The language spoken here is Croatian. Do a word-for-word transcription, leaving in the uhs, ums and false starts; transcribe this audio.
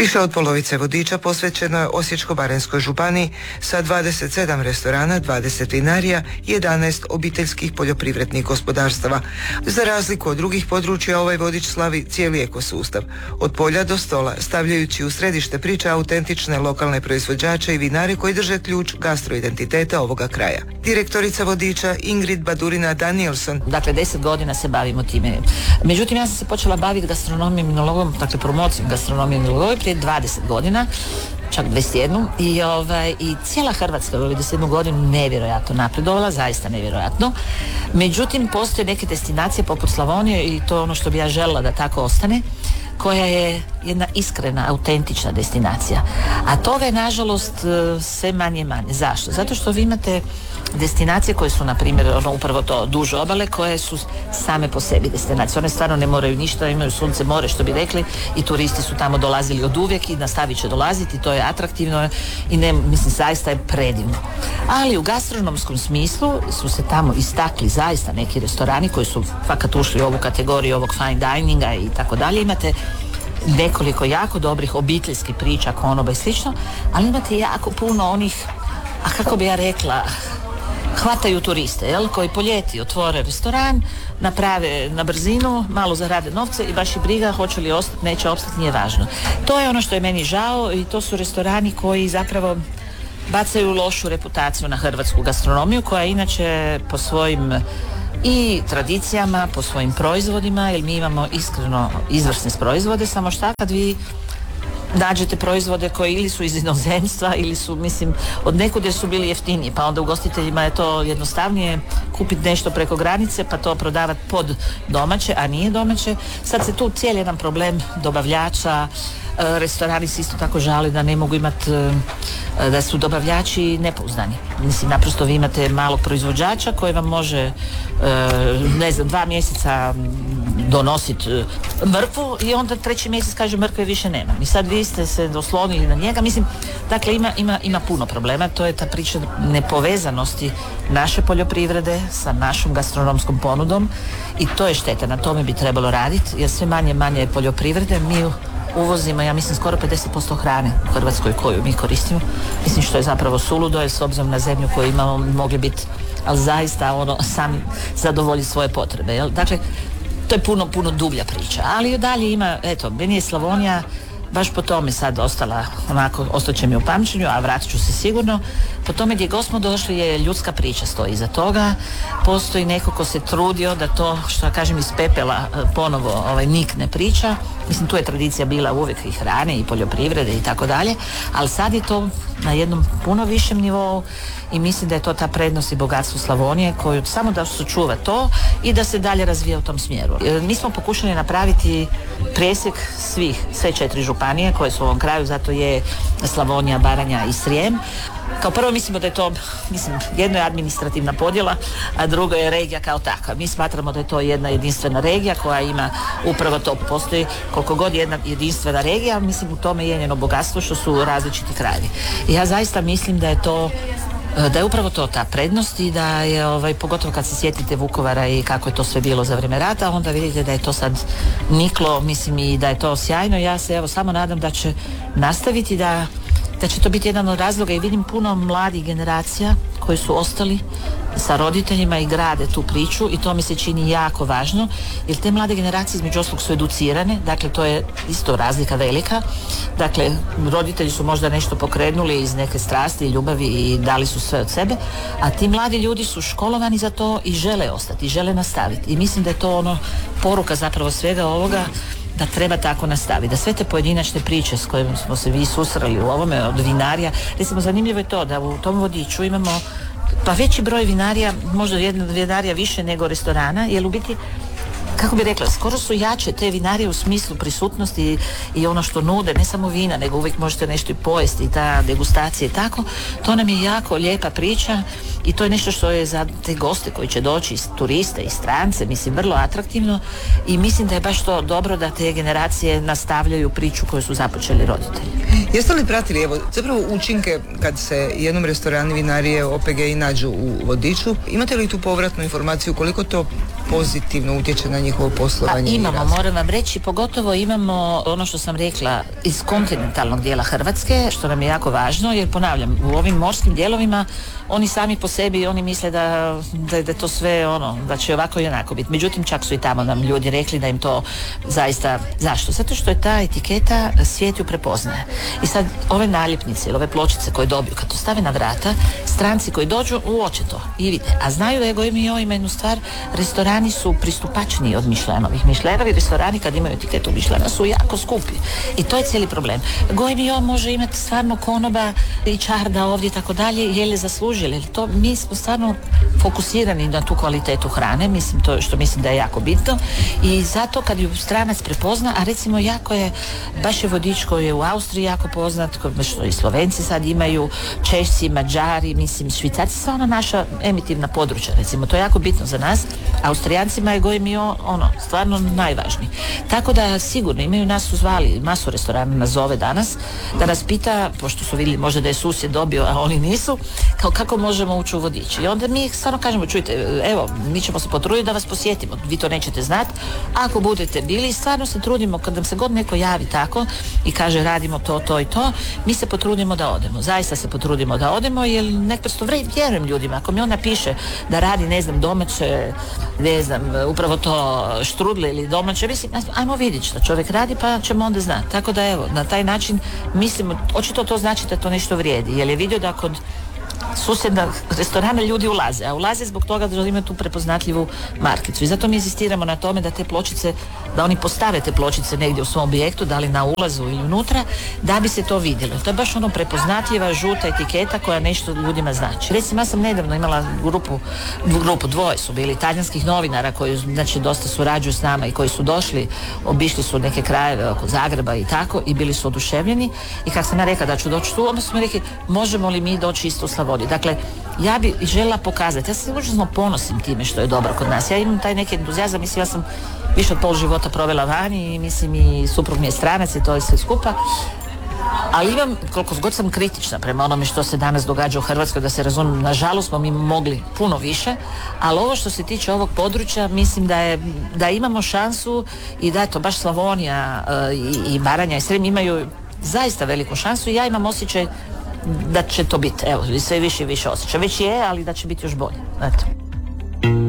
Više od polovice vodiča posvećeno je Osječko-baranjskoj županiji sa dvadeset sedam restorana, dvadeset vinarija i jedanaest obiteljskih poljoprivrednih gospodarstava. Za razliku od drugih područja, ovaj vodič slavi cijeli ekosustav. Od polja do stola, stavljajući u središte priče autentične lokalne proizvođače i vinare koji drže ključ gastroidentiteta ovoga kraja. Direktorica vodiča Ingrid Badurina Danielson. Dakle, deset godina se bavimo time. Međutim, ja sam se počela baviti gastronomijom i enologom, dakle promocijom gastronomije i enologije prije dvadeset godina, čak dvadeset jedan, i, ovaj, i cijela Hrvatska u dvadeset jednu godinu nevjerojatno napredovala, zaista nevjerojatno. Međutim, postoje neke destinacije poput Slavonije, i to je ono što bi ja željela da tako ostane, koja je jedna iskrena, autentična destinacija. A toga je, nažalost, sve manje i manje. Zašto? Zato što vi imate destinacije koje su, na primjer, ono, upravo to, duž obale, koje su same po sebi destinacije. One stvarno ne moraju ništa, imaju sunce, more, što bi rekli, i turisti su tamo dolazili od uvijek i nastavit će dolaziti, to je atraktivno i ne, mislim, zaista je predivno. Ali u gastronomskom smislu su se tamo istakli zaista neki restorani koji su fakat ušli u ovu kategoriju ovog fine dininga i tako dalje. Imate nekoliko jako dobrih obiteljskih priča, konoba i slično, ali imate jako puno onih, a kako bi ja rekla, hvataju turiste, jel, koji po ljeti otvore restoran, naprave na brzinu, malo zarade novce i baš i briga hoće li ostati, neće ostati, nije važno. To je ono što je meni žao, i to su restorani koji zapravo bacaju lošu reputaciju na hrvatsku gastronomiju, koja je inače po svojim i tradicijama, po svojim proizvodima, jer mi imamo iskreno izvrsne proizvode, samo šta kad vi nađete proizvode koji ili su iz inozemstva ili su, mislim, od nekude su bili jeftiniji, pa onda ugostiteljima je to jednostavnije kupiti nešto preko granice pa to prodavati pod domaće, a nije domaće. Sad se tu cijeli jedan problem dobavljača, restorani se isto tako žali da ne mogu imati, da su dobavljači nepouzdani. Mislim, naprosto vi imate malog proizvođača koji vam može, ne znam, dva mjeseca donositi mrkvu i onda treći mjesec kaže mrkve više nema. I sad vi ste se doslonili na njega. Mislim, dakle, ima, ima, ima puno problema. To je ta priča nepovezanosti naše poljoprivrede sa našom gastronomskom ponudom, i to je šteta. Na tome bi trebalo raditi, jer sve manje manje poljoprivrede. Mi uvozimo, ja mislim, skoro pedeset posto hrane u Hrvatskoj koju mi koristimo. Mislim, što je zapravo suludo, jer s obzirom na zemlju koju imamo mogli biti, ali zaista ono, sami zadovolji svoje potrebe, jel? Dakle, to je puno, puno dublja priča. Ali dalje ima, eto, meni je Slavonija baš po tome sad ostala, onako, ostaće mi u pamćenju, a vratit ću se sigurno. Po tome gdje god smo došli je ljudska priča stoji iza toga. Postoji neko ko se trudio da to, što kažem, iz pepela ponovo ovaj, nikne priča. Mislim, tu je tradicija bila uvijek i hrane i poljoprivrede i tako dalje, ali sad je to na jednom puno višem nivou, i mislim da je to ta prednost i bogatstvo Slavonije, koju samo da sačuva to i da se dalje razvija u tom smjeru. Mi smo pokušali napraviti presjek svih, sve četiri županije koje su u ovom kraju, zato je Slavonija, Baranja i Srijem. Kao prvo mislimo da je to, mislim, jedno je administrativna podjela, a drugo je regija kao takva. Mi smatramo da je to jedna jedinstvena regija koja ima upravo to. Postoji koliko god jedna jedinstvena regija, mislim, u tome je njeno bogatstvo što su različiti krajevi. I ja zaista mislim da je to, da je upravo to ta prednost, i da je, ovaj, pogotovo kad se sjetite Vukovara i kako je to sve bilo za vrijeme rata, onda vidite da je to sad niklo, mislim, i da je to sjajno. Ja se evo samo nadam da će nastaviti, da da će to biti jedan od razloga, i vidim puno mladih generacija koji su ostali sa roditeljima i grade tu priču, i to mi se čini jako važno, jer te mlade generacije između ostalog su educirane, dakle to je isto razlika velika. Dakle, roditelji su možda nešto pokrenuli iz neke strasti i ljubavi i dali su sve od sebe, a ti mladi ljudi su školovani za to i žele ostati, i žele nastaviti, i mislim da je to ono poruka zapravo svega ovoga, da treba tako nastaviti, da sve te pojedinačne priče s kojima smo se vi susreli u ovome od vinarija, recimo zanimljivo je to da u tom vodiču imamo pa veći broj vinarija, možda jedna vinarija više nego restorana, jer u biti, kako bi rekla, skoro su jače te vinarije u smislu prisutnosti i, i ono što nude, ne samo vina, nego uvijek možete nešto i pojesti, i ta degustacija i tako. To nam je jako lijepa priča, i to je nešto što je za te goste koji će doći, iz turiste i strance, mislim, vrlo atraktivno, i mislim da je baš to dobro da te generacije nastavljaju priču koju su započeli roditelji. Jeste li pratili, evo, zapravo učinke kad se jednom restorani, vinarije, O P G i nađu u vodiču? Imate li tu povratnu informaciju koliko to pozitivno utječe na njihovo poslovanje? Pa imamo, moram vam reći, pogotovo imamo ono što sam rekla iz kontinentalnog dijela Hrvatske, što nam je jako važno, jer ponavljam, u ovim morskim dijelovima oni sami po sebi, oni misle da, da, da to sve ono, da će ovako i onako biti. Međutim, čak su i tamo nam ljudi rekli da im to zaista, zašto? Zato što je ta etiketa, svijet ju prepoznaje. I sad ove naljepnice ili ove pločice koje dobiju, kad to stave na vrata, stranci koji dođu uoče to i vide. A znaju da je Goemio ima jednu stvar, restorani su pristupačniji od Michelinovih. Michelinovi restorani kad imaju etiketu Michelina su jako skupi. I to je cijeli problem. Goemio može imati stvarno konoba i čarda ovdje i tako dalje, je li zaslužili? To mi smo stvarno fokusirani na tu kvalitetu hrane, mislim to što mislim da je jako bitno i zato kad ju stranac prepozna, a recimo jako je, baš je vodič koji je u Austriji jako poznat, što i Slovenci sad imaju, Češci, Mađari, mislim Švicarci, sva ona naša emitivna područja, recimo to je jako bitno za nas. Austrijancima je Goemio ono, stvarno najvažniji. Tako da sigurno imaju, nas su zvali, masu restorana nas zove danas, da nas pita, pošto su vidjeli možda da je susjed dobio, a oni nisu, kao kako možemo ući u vodič. I onda mi stvarno kažemo, čujte, evo, mi ćemo se potruditi da vas posjetimo, vi to nećete znati, ako budete bili, stvarno se trudimo, kad nam se god neko javi tako i kaže radimo to, to i to, mi se potrudimo da odemo, zaista se potrudimo da odemo, jer nekprosto vjerujem ljudima, ako mi on napiše da radi, ne znam, domaće, ne znam, upravo to štrudle ili domaće, mislim, ajmo vidjeti što čovjek radi, pa ćemo onda znati. Tako da evo, na taj način mislimo, očito to znači da to nešto vrijedi, jer je vidio da kod susjedna restorana ljudi ulaze, a ulaze zbog toga da imaju tu prepoznatljivu markicu i zato mi insistiramo na tome da te pločice, da oni postave te pločice negdje u svom objektu, da li na ulazu ili unutra, da bi se to vidjelo. To je baš ono prepoznatljiva žuta etiketa koja nešto ljudima znači. Recimo, ja sam nedavno imala grupu, grupu dvoje su bili talijanskih novinara koji znači dosta surađuju s nama i koji su došli, obišli su neke krajeve oko Zagreba i tako i bili su oduševljeni i kad sam ja rekla da ću doći tu, onda su mi rekli možemo li mi doći isto u Slavoniju. Dakle, ja bi željela pokazati, ja se užasno ponosim time što je dobro kod nas. Ja imam taj neki entuzijazam, mislim, ja sam više od pol života provela vani i mislim i suprug mi je stranac i to je sve skupa. Ali imam, koliko god sam kritična prema onome što se danas događa u Hrvatskoj, da se razumijem, nažalost smo mi mogli puno više, ali ovo što se tiče ovog područja, mislim da je, da imamo šansu i da je to baš Slavonija uh, i, i Baranja i Srijem imaju zaista veliku šansu i ja imam osjećaj da će to biti, evo, sve više i više osjeća. Već je, ali da će biti još bolje. Eto.